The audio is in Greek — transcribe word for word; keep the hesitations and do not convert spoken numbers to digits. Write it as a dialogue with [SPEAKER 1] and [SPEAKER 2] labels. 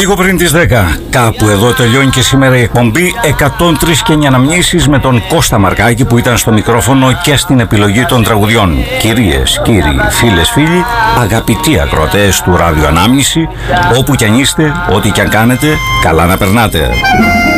[SPEAKER 1] Λίγο πριν τις δέκα, κάπου εδώ τελειώνει και σήμερα η εκπομπή εκατόν τρεις και εννιά αναμνήσεις με τον Κώστα Μαρκάκη που ήταν στο μικρόφωνο και στην επιλογή των τραγουδιών. Κυρίες, κύριοι, φίλες, φίλοι, αγαπητοί ακροατές του Ράδιο Ανάμνηση, όπου κι αν είστε, ό,τι κι αν κάνετε, καλά να περνάτε.